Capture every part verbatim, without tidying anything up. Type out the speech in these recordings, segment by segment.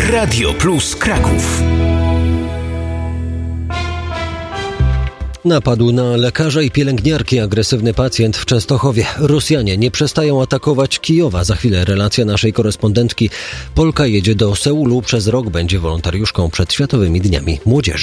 Radio Plus Kraków. Napadł na lekarza i pielęgniarki agresywny pacjent w Częstochowie. Rosjanie nie przestają atakować Kijowa. Za chwilę relacja naszej korespondentki. Polka jedzie do Seulu. Przez rok będzie wolontariuszką przed Światowymi Dniami Młodzieży.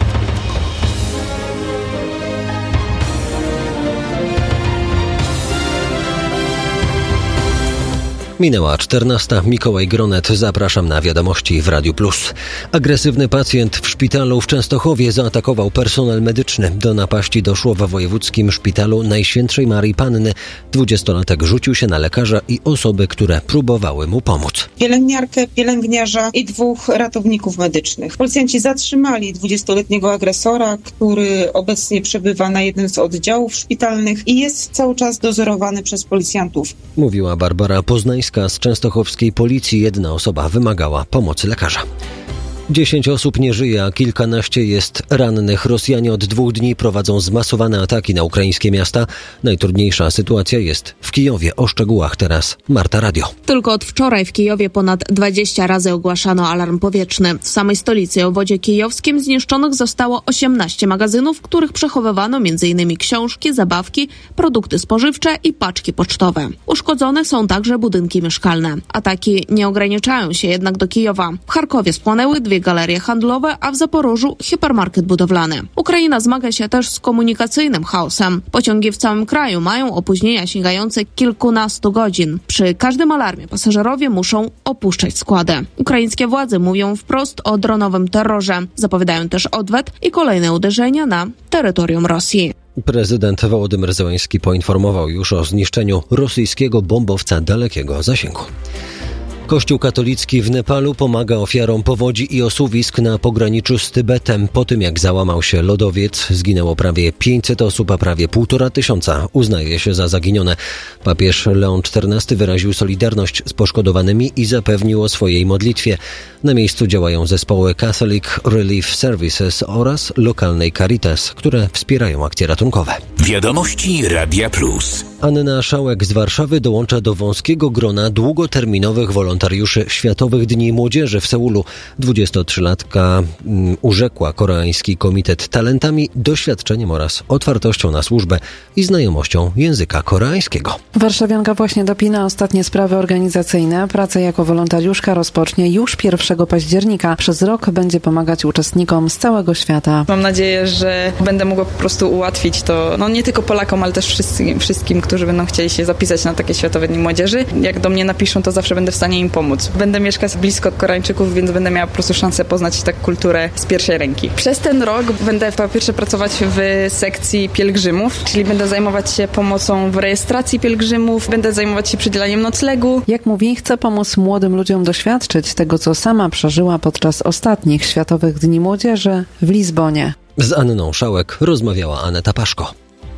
Minęła czternasta. Mikołaj Gronet. Zapraszam na wiadomości w Radiu Plus. Agresywny pacjent w szpitalu w Częstochowie zaatakował personel medyczny. Do napaści doszło w wojewódzkim szpitalu Najświętszej Maryi Panny. Dwudziestolatek rzucił się na lekarza i osoby, które próbowały mu pomóc. Pielęgniarkę, pielęgniarza i dwóch ratowników medycznych. Policjanci zatrzymali dwudziestoletniego agresora, który obecnie przebywa na jednym z oddziałów szpitalnych i jest cały czas dozorowany przez policjantów. Mówiła Barbara Poznańska z częstochowskiej policji. Jedna osoba wymagała pomocy lekarza. Dziesięć osób nie żyje, a kilkanaście jest rannych. Rosjanie od dwóch dni prowadzą zmasowane ataki na ukraińskie miasta. Najtrudniejsza sytuacja jest w Kijowie. O szczegółach teraz Marta Radio. Tylko od wczoraj w Kijowie ponad dwadzieścia razy ogłaszano alarm powietrzny. W samej stolicy, obwodzie kijowskim, zniszczonych zostało osiemnaście magazynów, w których przechowywano m.in. książki, zabawki, produkty spożywcze i paczki pocztowe. Uszkodzone są także budynki mieszkalne. Ataki nie ograniczają się jednak do Kijowa. W Charkowie spłonęły dwie galerie handlowe, a w Zaporożu hipermarket budowlany. Ukraina zmaga się też z komunikacyjnym chaosem. Pociągi w całym kraju mają opóźnienia sięgające kilkunastu godzin. Przy każdym alarmie pasażerowie muszą opuszczać składy. Ukraińskie władze mówią wprost o dronowym terrorze. Zapowiadają też odwet i kolejne uderzenia na terytorium Rosji. Prezydent Wołodymyr Zełenski poinformował już o zniszczeniu rosyjskiego bombowca dalekiego zasięgu. Kościół katolicki w Nepalu pomaga ofiarom powodzi i osuwisk na pograniczu z Tybetem. Po tym, jak załamał się lodowiec, zginęło prawie pięćset osób, a prawie półtora tysiąca uznaje się za zaginione. Papież Leon czternasty wyraził solidarność z poszkodowanymi i zapewnił o swojej modlitwie. Na miejscu działają zespoły Catholic Relief Services oraz lokalnej Caritas, które wspierają akcje ratunkowe. Wiadomości Radia Plus. Anna Szałek z Warszawy dołącza do wąskiego grona długoterminowych wolontariuszy Światowych Dni Młodzieży w Seulu. dwudziestotrzylatka um, urzekła koreański komitet talentami, doświadczeniem oraz otwartością na służbę i znajomością języka koreańskiego. Warszawianka właśnie dopina ostatnie sprawy organizacyjne. Pracę jako wolontariuszka rozpocznie już pierwszego października. Przez rok będzie pomagać uczestnikom z całego świata. Mam nadzieję, że będę mogła po prostu ułatwić to, no nie tylko Polakom, ale też wszystkim, wszystkim, którzy będą chcieli się zapisać na takie Światowe Dni Młodzieży. Jak do mnie napiszą, to zawsze będę w stanie im pomóc. Będę mieszkać blisko Koreańczyków, więc będę miała po prostu szansę poznać tak kulturę z pierwszej ręki. Przez ten rok będę po pierwsze pracować w sekcji pielgrzymów, czyli będę zajmować się pomocą w rejestracji pielgrzymów, będę zajmować się przydzielaniem noclegu. Jak mówi, chce pomóc młodym ludziom doświadczyć tego, co sama przeżyła podczas ostatnich Światowych Dni Młodzieży w Lizbonie. Z Anną Szałek rozmawiała Aneta Paszko.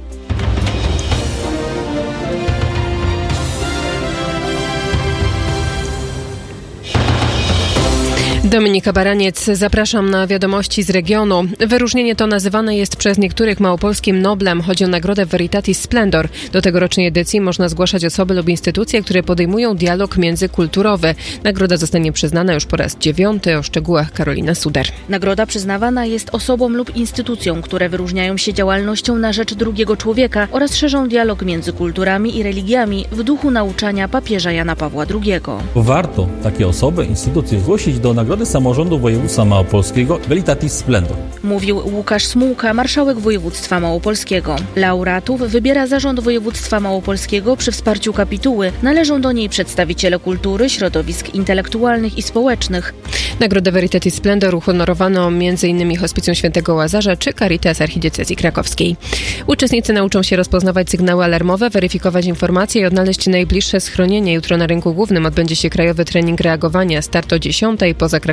Dominika Baraniec, zapraszam na wiadomości z regionu. Wyróżnienie to nazywane jest przez niektórych małopolskim Noblem. Chodzi o nagrodę Veritatis Splendor. Do tegorocznej edycji można zgłaszać osoby lub instytucje, które podejmują dialog międzykulturowy. Nagroda zostanie przyznana już po raz dziewiąty. O szczegółach Karolina Suder. Nagroda przyznawana jest osobom lub instytucjom, które wyróżniają się działalnością na rzecz drugiego człowieka oraz szerzą dialog między kulturami i religiami w duchu nauczania papieża Jana Pawła drugiego. Warto takie osoby, instytucje zgłosić do Nagrody Samorządu Województwa Małopolskiego Veritatis Splendor. Mówił Łukasz Smułka, marszałek województwa małopolskiego. Laureatów wybiera Zarząd Województwa Małopolskiego przy wsparciu kapituły. Należą do niej przedstawiciele kultury, środowisk intelektualnych i społecznych. Nagrodę Veritatis Splendor uhonorowano między innymi Hospicjum Świętego Łazarza czy Caritas Archidiecezji Krakowskiej. Uczestnicy nauczą się rozpoznawać sygnały alarmowe, weryfikować informacje i odnaleźć najbliższe schronienie. Jutro na Rynku Głównym odbędzie się krajowy trening reagowania. Start o dziesiątej. Poza